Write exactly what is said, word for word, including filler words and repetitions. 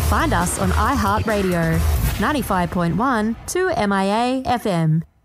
Find us on iHeartRadio, ninety-five point one, two M I A F M.